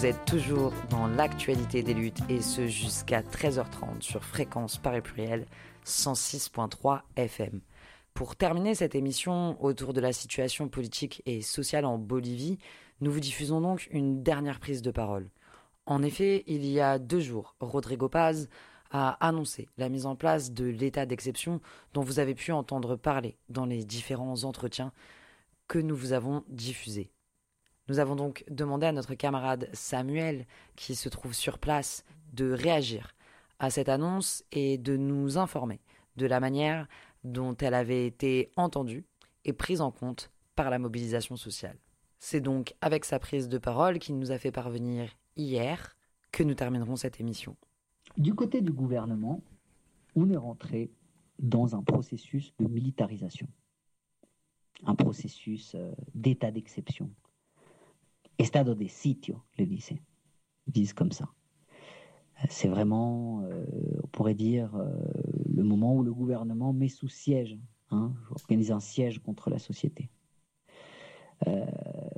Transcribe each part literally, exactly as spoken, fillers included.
Vous êtes toujours dans l'actualité des luttes et ce jusqu'à treize heures trente sur Fréquence Paris Pluriel cent six virgule trois F M. Pour terminer cette émission autour de la situation politique et sociale en Bolivie, nous vous diffusons donc une dernière prise de parole. En effet, il y a deux jours, Rodrigo Paz a annoncé la mise en place de l'état d'exception dont vous avez pu entendre parler dans les différents entretiens que nous vous avons diffusés. Nous avons donc demandé à notre camarade Samuel, qui se trouve sur place, de réagir à cette annonce et de nous informer de la manière dont elle avait été entendue et prise en compte par la mobilisation sociale. C'est donc avec sa prise de parole qu'il nous a fait parvenir hier que nous terminerons cette émission. Du côté du gouvernement, on est rentré dans un processus de militarisation, un processus euh, d'état d'exception. Estado de sitio, le disent, disent comme ça. C'est vraiment, euh, on pourrait dire, euh, le moment où le gouvernement met sous siège, hein, organise un siège contre la société. Euh,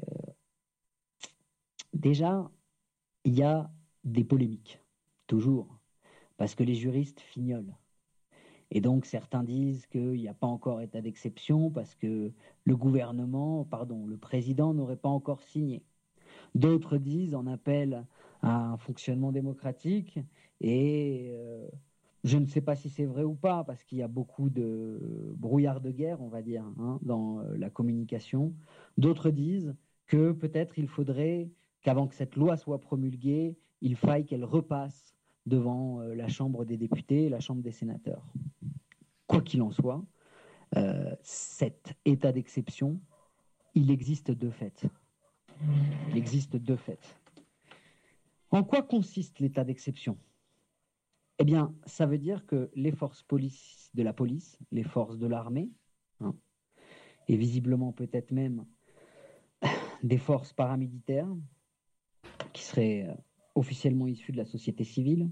déjà, il y a des polémiques, toujours, parce que les juristes fignolent. Et donc, certains disent qu'il n'y a pas encore état d'exception parce que le gouvernement, pardon, le président n'aurait pas encore signé. D'autres disent en appel à un fonctionnement démocratique et euh, je ne sais pas si c'est vrai ou pas parce qu'il y a beaucoup de brouillard de guerre, on va dire, hein, dans la communication. D'autres disent que peut-être il faudrait qu'avant que cette loi soit promulguée, il faille qu'elle repasse devant euh, la Chambre des députés et la Chambre des sénateurs. Quoi qu'il en soit, euh, cet état d'exception, il existe de fait. Il existe de fait. En quoi consiste l'état d'exception ? Eh bien, ça veut dire que les forces police, de la police, les forces de l'armée, hein, et visiblement peut-être même des forces paramilitaires, qui seraient officiellement issues de la société civile,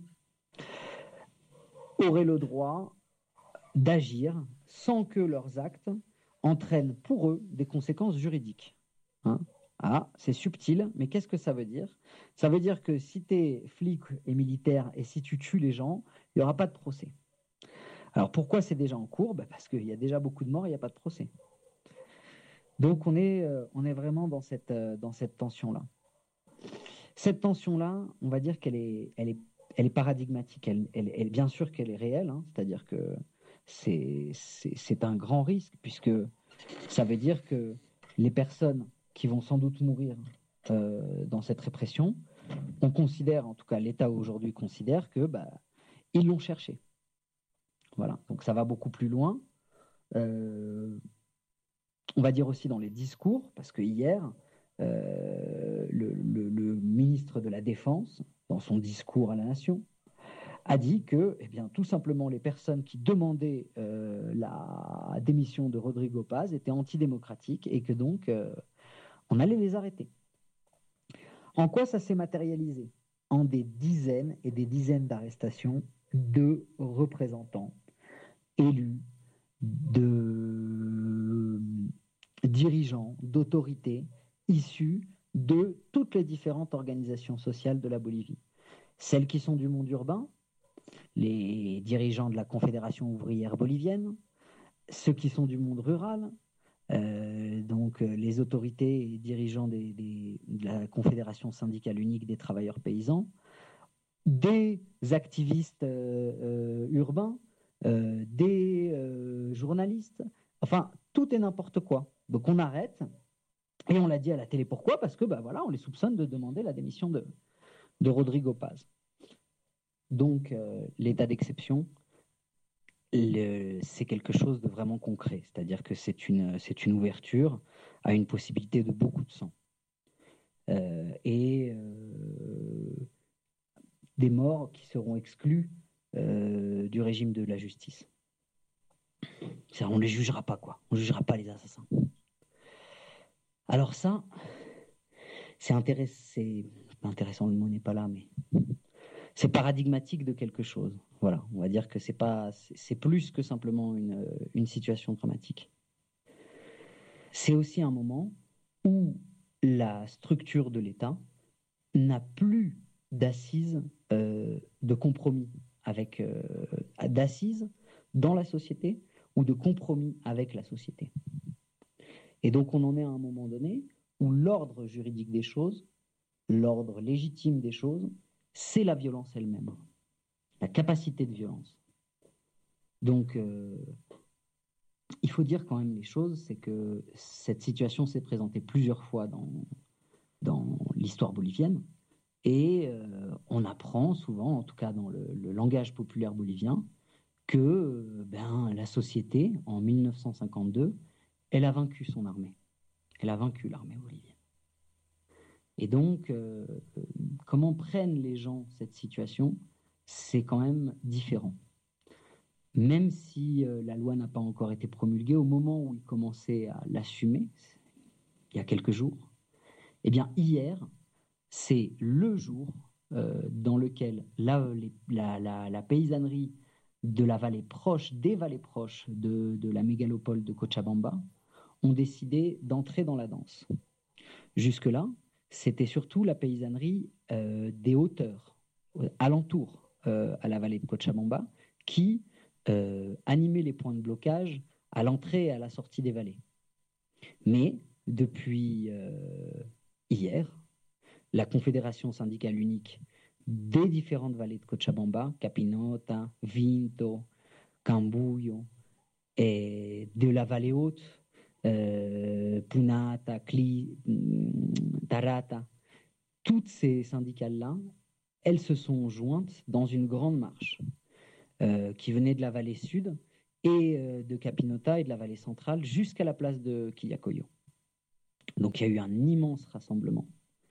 auraient le droit d'agir sans que leurs actes entraînent pour eux des conséquences juridiques. Hein ? Ah, c'est subtil, mais qu'est-ce que ça veut dire ? Ça veut dire que si tu es flic et militaire et si tu tues les gens, il n'y aura pas de procès. Alors pourquoi c'est déjà en cours ? Ben parce qu'il y a déjà beaucoup de morts, il n'y a pas de procès. Donc on est, euh, on est vraiment dans cette, euh, dans cette tension-là. Cette tension-là, on va dire qu'elle est, elle est, elle est paradigmatique. Elle, elle, elle, bien sûr qu'elle est réelle, hein, c'est-à-dire que c'est, c'est, c'est un grand risque puisque ça veut dire que les personnes qui vont sans doute mourir euh, dans cette répression, on considère, en tout cas l'État aujourd'hui considère que bah, ils l'ont cherché. Voilà, donc ça va beaucoup plus loin. Euh, on va dire aussi dans les discours, parce que hier, euh, le, le, le ministre de la Défense, dans son discours à la Nation, a dit que, eh bien, tout simplement, les personnes qui demandaient euh, la démission de Rodrigo Paz étaient antidémocratiques et que donc euh, on allait les arrêter. En quoi ça s'est matérialisé ? En des dizaines et des dizaines d'arrestations de représentants élus, de dirigeants, d'autorités issus de toutes les différentes organisations sociales de la Bolivie. Celles qui sont du monde urbain, les dirigeants de la Confédération ouvrière bolivienne, ceux qui sont du monde rural, Euh, donc euh, les autorités et dirigeants des, des, de la Confédération syndicale unique des travailleurs paysans, des activistes euh, euh, urbains, euh, des euh, journalistes, enfin tout et n'importe quoi. Donc on arrête et on l'a dit à la télé. Pourquoi ? Parce que bah, voilà, on les soupçonne de demander la démission de, de Rodrigo Paz. Donc euh, l'état d'exception, Le, c'est quelque chose de vraiment concret, c'est-à-dire que c'est une, c'est une ouverture à une possibilité de beaucoup de sang. Euh, et euh, des morts qui seront exclus euh, du régime de la justice. C'est-à-dire, on ne les jugera pas, quoi. On ne jugera pas les assassins. Alors ça, c'est intéressant, c'est pas intéressant, le mot n'est pas là, mais c'est paradigmatique de quelque chose. Voilà, on va dire que c'est pas, c'est, c'est plus que simplement une, une situation dramatique. C'est aussi un moment où la structure de l'État n'a plus d'assises euh, de compromis avec euh, d'assises dans la société ou de compromis avec la société. Et donc on en est à un moment donné où l'ordre juridique des choses, l'ordre légitime des choses, c'est la violence elle-même, la capacité de violence. Donc euh, il faut dire quand même les choses, c'est que cette situation s'est présentée plusieurs fois dans, dans l'histoire bolivienne. Et euh, on apprend souvent, en tout cas dans le, le langage populaire bolivien, que euh, ben, la société, en mille neuf cent cinquante-deux, elle a vaincu son armée. Elle a vaincu l'armée bolivienne. Et donc, euh, comment prennent les gens cette situation, c'est quand même différent. Même si euh, la loi n'a pas encore été promulguée, au moment où ils commençaient à l'assumer, il y a quelques jours, eh bien hier, c'est le jour euh, dans lequel la, les, la, la, la paysannerie de la vallée proche, des vallées proches de, de la mégalopole de Cochabamba, ont décidé d'entrer dans la danse. Jusque-là, c'était surtout la paysannerie euh, des hauteurs, euh, alentour euh, à la vallée de Cochabamba, qui euh, animait les points de blocage à l'entrée et à la sortie des vallées. Mais depuis euh, hier, la Confédération syndicale unique des différentes vallées de Cochabamba, Capinota, Vinto, Cambuyo, et de la vallée haute, euh, Punata, Cli, Tarata, toutes ces syndicales-là, elles se sont jointes dans une grande marche euh, qui venait de la vallée sud et euh, de Capinota et de la vallée centrale jusqu'à la place de Quillacoyo. Donc il y a eu un immense rassemblement.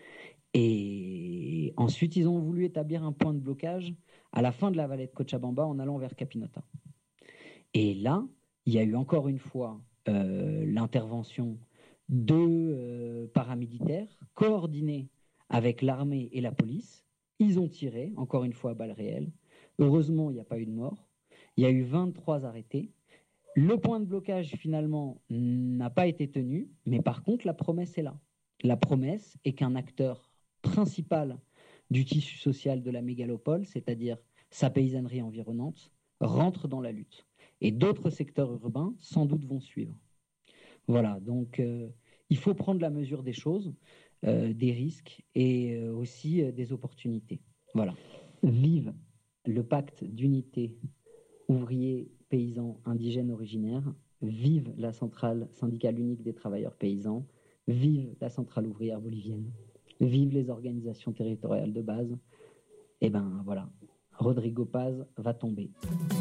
Et ensuite, ils ont voulu établir un point de blocage à la fin de la vallée de Cochabamba en allant vers Capinota. Et là, il y a eu encore une fois euh, l'intervention de euh, paramilitaires coordonnés avec l'armée et la police. Ils ont tiré, encore une fois, à balles réelles. Heureusement, il n'y a pas eu de mort. Il y a eu vingt-trois arrêtés. Le point de blocage, finalement, n'a pas été tenu, mais par contre, la promesse est là. La promesse est qu'un acteur principal du tissu social de la mégalopole, c'est-à-dire sa paysannerie environnante, rentre dans la lutte. Et d'autres secteurs urbains, sans doute, vont suivre. Voilà, donc euh, il faut prendre la mesure des choses, euh, des risques et euh, aussi euh, des opportunités. Voilà. Vive le pacte d'unité ouvriers, paysans, indigènes, originaires. Vive la centrale syndicale unique des travailleurs paysans. Vive la centrale ouvrière bolivienne. Vive les organisations territoriales de base. Et ben voilà, Rodrigo Paz va tomber.